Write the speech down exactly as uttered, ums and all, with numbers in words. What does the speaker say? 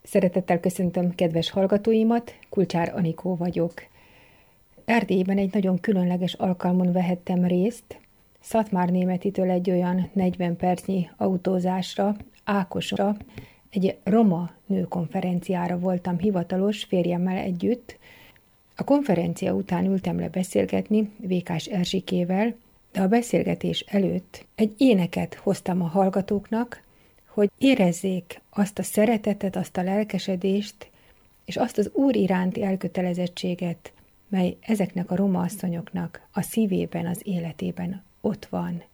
Szeretettel köszöntöm kedves hallgatóimat, Kulcsár Anikó vagyok. Erdélyben egy nagyon különleges alkalmon vehettem részt. Szatmár Németitől egy olyan negyven percnyi autózásra, Ákosra, egy roma nőkonferenciára voltam hivatalos férjemmel együtt. A konferencia után ültem le beszélgetni Vékás Erzsikével, de a beszélgetés előtt egy éneket hoztam a hallgatóknak, hogy érezzék azt a szeretetet, azt a lelkesedést, és azt az Úr iránti elkötelezettséget, mely ezeknek a roma asszonyoknak a szívében, az életében ott van.